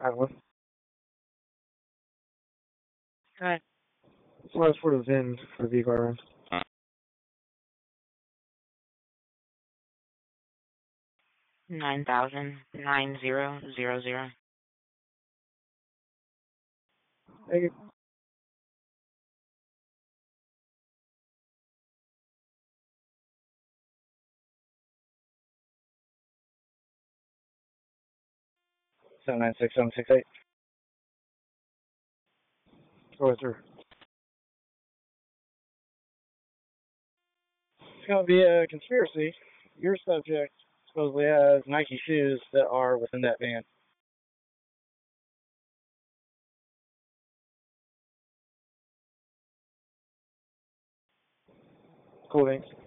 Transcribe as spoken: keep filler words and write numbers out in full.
Atlas. Alright. So that's for the V I N for the vehicle run. Nine thousand nine zero zero zero. Thank you. Seven nine six seven six eight. Go through. It's going to be a conspiracy. Your subject supposedly has Nike shoes that are within that van. Cool, thanks.